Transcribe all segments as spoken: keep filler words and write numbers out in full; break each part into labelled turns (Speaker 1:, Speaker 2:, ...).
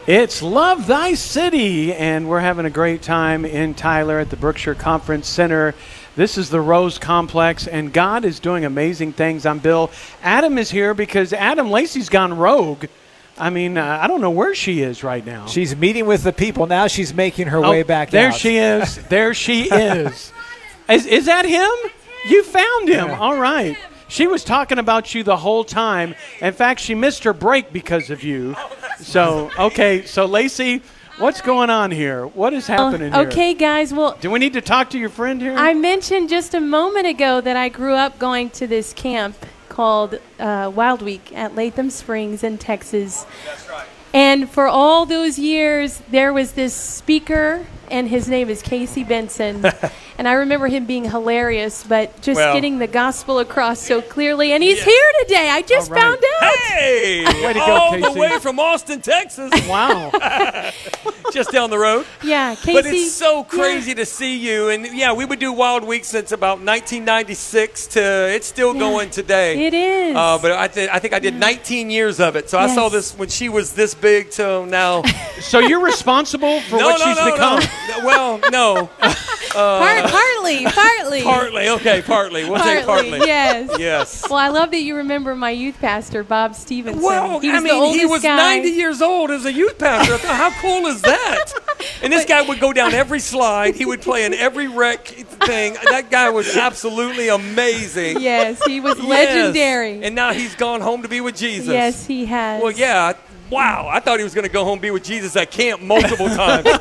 Speaker 1: It's Love Thy City, and we're having a great time in Tyler at the Brookshire Conference Center. This is the Rose Complex, and God is doing amazing things. I'm Bill. Adam is here because Adam Lacey's gone rogue. I mean, uh, I don't know where she is right now.
Speaker 2: She's meeting with the people. Now she's making her
Speaker 1: oh,
Speaker 2: way back
Speaker 1: there
Speaker 2: out.
Speaker 1: There she is. There she is. is. Is that him? You found him.
Speaker 2: Yeah.
Speaker 1: All right. She was talking about you the whole time. In fact, she missed her break because of you. So, okay. So, Lacey, what's going on here? What is happening
Speaker 3: oh,
Speaker 1: here?
Speaker 3: Okay, guys. Well,
Speaker 1: do we need to talk to your friend here?
Speaker 3: I mentioned just a moment ago that I grew up going to this camp called uh, Wild Week at Latham Springs in Texas.
Speaker 4: That's right.
Speaker 3: And for all those years, there was this speaker, and his name is Casey Benson. And I remember him being hilarious, but just
Speaker 4: well,
Speaker 3: getting the gospel across so clearly. And he's
Speaker 4: yeah.
Speaker 3: here today. I just
Speaker 1: right.
Speaker 3: found out.
Speaker 4: Hey!
Speaker 1: Way to go,
Speaker 4: all
Speaker 1: Casey.
Speaker 4: the way from Austin, Texas.
Speaker 1: Wow.
Speaker 4: Just down the road.
Speaker 3: Yeah, Casey.
Speaker 4: But it's so crazy
Speaker 3: yeah.
Speaker 4: to see you. And, yeah, we would do Wild Week since about nineteen ninety-six to it's still
Speaker 3: yeah,
Speaker 4: going today.
Speaker 3: It is.
Speaker 4: Uh, but I, th- I think I did nineteen years of it. So
Speaker 3: yes.
Speaker 4: I saw this when she was this big till now.
Speaker 1: So you're responsible for
Speaker 4: no,
Speaker 1: what
Speaker 4: no,
Speaker 1: she's
Speaker 4: no,
Speaker 1: become?
Speaker 4: No. Well, no. Uh,
Speaker 3: Part, partly, partly.
Speaker 4: Partly, okay, partly. We'll
Speaker 3: partly,
Speaker 4: take partly.
Speaker 3: Yes.
Speaker 4: Yes.
Speaker 3: Well, I love that you remember my youth pastor, Bob Stevenson.
Speaker 4: Well,
Speaker 3: he was
Speaker 4: I mean,
Speaker 3: the oldest
Speaker 4: he was
Speaker 3: guy.
Speaker 4: ninety years old as a youth pastor. I thought, how cool is that? And this guy would go down every slide. He would play in every rec thing. That guy was absolutely amazing.
Speaker 3: Yes, he was
Speaker 4: Yes.
Speaker 3: legendary.
Speaker 4: And now he's gone home to be with Jesus.
Speaker 3: Yes, he has.
Speaker 4: Well, yeah. Wow, I thought he was going to go home and be with Jesus at camp multiple times. But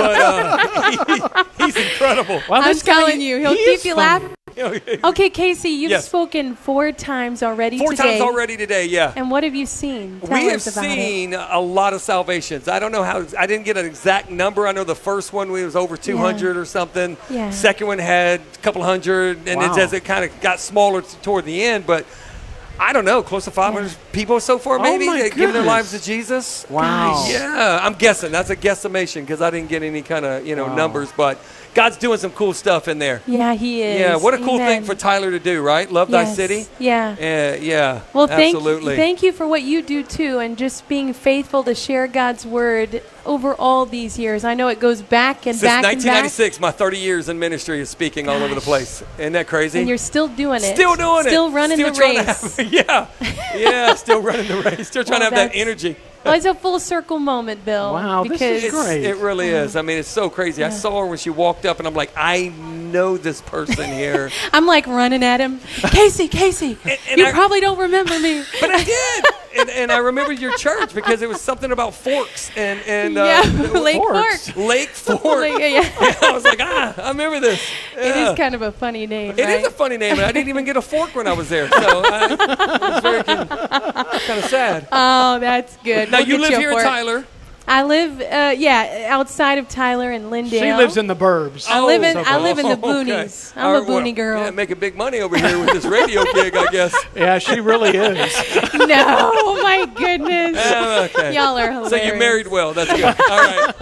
Speaker 4: uh, he, he's incredible.
Speaker 1: Well,
Speaker 3: I'm
Speaker 1: this guy,
Speaker 3: telling you, he'll
Speaker 1: he
Speaker 3: keep
Speaker 1: is
Speaker 3: you
Speaker 1: funny.
Speaker 3: laughing. Okay, Casey, you've
Speaker 4: Yes.
Speaker 3: spoken four times already
Speaker 4: Four
Speaker 3: today.
Speaker 4: times already today, yeah.
Speaker 3: And what have you seen? Tell
Speaker 4: we have
Speaker 3: us about
Speaker 4: seen
Speaker 3: it.
Speaker 4: a lot of salvations. I don't know how, I didn't get an exact number. I know the first one was over two hundred
Speaker 3: Yeah.
Speaker 4: or something.
Speaker 3: Yeah.
Speaker 4: Second one had a couple hundred, and
Speaker 1: Wow.
Speaker 4: it, as it kind of got smaller t- toward the end, but I don't know, close to five hundred
Speaker 3: Yeah.
Speaker 4: people so far,
Speaker 1: Oh
Speaker 4: maybe,
Speaker 1: my
Speaker 4: that giving their
Speaker 1: goodness.
Speaker 4: lives to Jesus.
Speaker 1: Wow.
Speaker 4: Yeah, I'm guessing. That's a guesstimation because I didn't get any kind of, you know,
Speaker 1: Wow.
Speaker 4: numbers, but God's doing some cool stuff in there.
Speaker 3: Yeah, he is.
Speaker 4: Yeah, what a cool
Speaker 3: Amen.
Speaker 4: thing for Tyler to do, right? Love Thy
Speaker 3: Yes.
Speaker 4: City.
Speaker 3: Yeah.
Speaker 4: Yeah, yeah.
Speaker 3: Well, thank,
Speaker 4: absolutely.
Speaker 3: thank you for what you do, too, and just being faithful to share God's word over all these years. I know it goes back and
Speaker 4: Since
Speaker 3: back and
Speaker 4: nineteen
Speaker 3: back.
Speaker 4: ninety-six, my thirty years in ministry is speaking all over the
Speaker 3: Gosh.
Speaker 4: place. Isn't that crazy?
Speaker 3: And you're still doing it.
Speaker 4: Still doing it.
Speaker 3: Still running
Speaker 4: Still
Speaker 3: the
Speaker 4: trying to
Speaker 3: race.
Speaker 4: have- yeah, yeah, still running the race. Still trying
Speaker 3: Well,
Speaker 4: to have that
Speaker 3: that's-
Speaker 4: energy.
Speaker 3: Well, it's a full circle moment, Bill.
Speaker 1: Wow, this
Speaker 3: because
Speaker 1: is
Speaker 4: It's,
Speaker 1: great.
Speaker 4: it really is. I mean, it's so crazy. I saw her when she walked up, and I'm like, I know this person here.
Speaker 3: I'm like running at him. Casey, Casey,
Speaker 4: And- and
Speaker 3: you
Speaker 4: I-
Speaker 3: probably don't remember me.
Speaker 4: But I did. And, and I remember your church because it was something about forks and, and uh,
Speaker 3: yeah, Lake
Speaker 1: Forks.
Speaker 3: Fork.
Speaker 4: Lake Fork.
Speaker 3: Like, yeah.
Speaker 4: Yeah, I was like, ah, I remember this.
Speaker 3: It
Speaker 4: Yeah.
Speaker 3: is kind of a funny name,
Speaker 4: It
Speaker 3: right?
Speaker 4: is a funny name, and I didn't even get a fork when I was there, so I, it was very kind of sad.
Speaker 3: Oh, that's good.
Speaker 4: Now
Speaker 3: We'll
Speaker 4: you
Speaker 3: get
Speaker 4: live
Speaker 3: a
Speaker 4: here in
Speaker 3: fork.
Speaker 4: Tyler.
Speaker 3: I live, uh, yeah, outside of Tyler in Lindale.
Speaker 1: She lives in the burbs.
Speaker 3: I live in,
Speaker 4: Oh,
Speaker 3: I live in the
Speaker 4: okay.
Speaker 3: boonies. I'm
Speaker 4: All
Speaker 3: a
Speaker 4: right, well,
Speaker 3: boonie girl.
Speaker 4: Yeah, making big money over here with this radio gig, I guess.
Speaker 1: Yeah, she really is.
Speaker 3: No, oh my goodness.
Speaker 4: Oh, okay.
Speaker 3: Y'all are hilarious.
Speaker 4: So you married well. That's good. All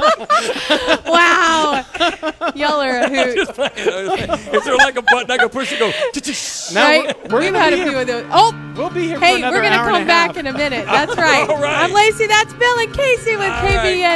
Speaker 4: right.
Speaker 3: Wow. Y'all are a hoot.
Speaker 4: Just playing. Is there like a button I can push and go?
Speaker 1: Now,
Speaker 3: Right?
Speaker 1: we're
Speaker 3: We've
Speaker 1: gonna
Speaker 3: had a
Speaker 1: be
Speaker 3: few
Speaker 1: here-
Speaker 3: of those. Oh,
Speaker 1: We'll be here for
Speaker 3: hey,
Speaker 1: another
Speaker 3: we're going to
Speaker 1: hour
Speaker 3: come
Speaker 1: and a
Speaker 3: back
Speaker 1: half.
Speaker 3: in a minute. That's right.
Speaker 4: All right.
Speaker 3: I'm Lacey. That's Bill and Casey with
Speaker 4: All
Speaker 3: K B N